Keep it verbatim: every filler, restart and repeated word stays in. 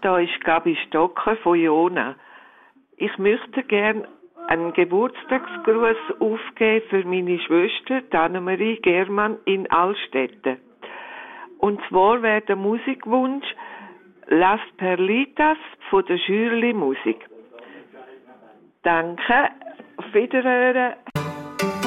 Da ist Gabi Stocker von Jona. Ich möchte gern einen Geburtstagsgruß aufgeben für meine Schwester Annemarie Germann in Altstetten. Und zwar wäre der Musikwunsch Las Perlitas von der Schürli Musik. Danke, auf Wiederhören.